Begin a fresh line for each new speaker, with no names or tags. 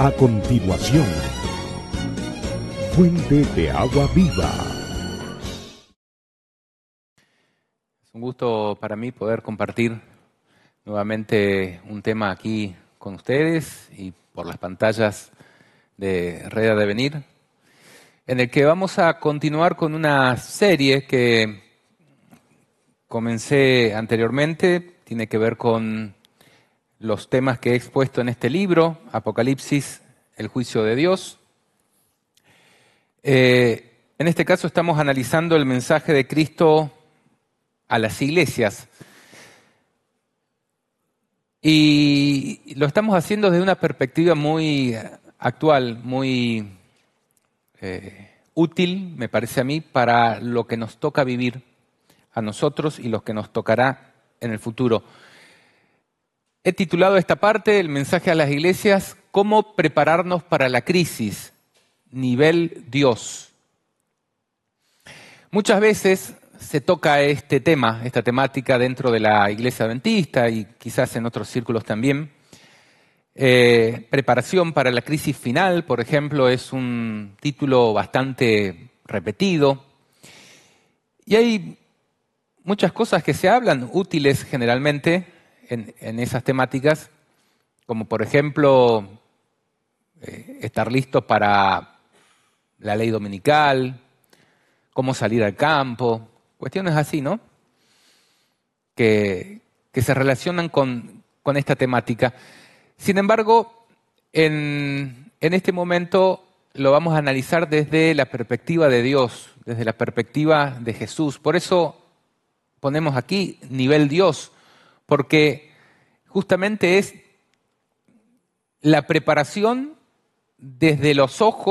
A continuación, Fuente de Agua Viva.
Es un gusto para mí poder compartir nuevamente un tema aquí con ustedes y por las pantallas de Red a Devenir, en el que vamos a continuar con una serie que comencé anteriormente. Tiene que ver con los temas que he expuesto en este libro, Apocalipsis, el juicio de Dios. En este caso estamos analizando el mensaje de Cristo a las iglesias. Y lo estamos haciendo desde una perspectiva muy actual, muy útil, me parece a mí, para lo que nos toca vivir a nosotros y lo que nos tocará en el futuro. He titulado esta parte, el mensaje a las iglesias, ¿cómo prepararnos para la crisis? Nivel Dios. Muchas veces se toca este tema, esta temática dentro de la iglesia adventista y quizás en otros círculos también. Preparación para la crisis final, por ejemplo, es un título bastante repetido. Y hay muchas cosas que se hablan, útiles generalmente, en esas temáticas, como por ejemplo, estar listos para la ley dominical, cómo salir al campo, cuestiones así, ¿no? Que se relacionan con esta temática. Sin embargo, en este momento lo vamos a analizar desde la perspectiva de Dios, desde la perspectiva de Jesús. Por eso ponemos aquí nivel Dios, porque justamente es la preparación desde los ojos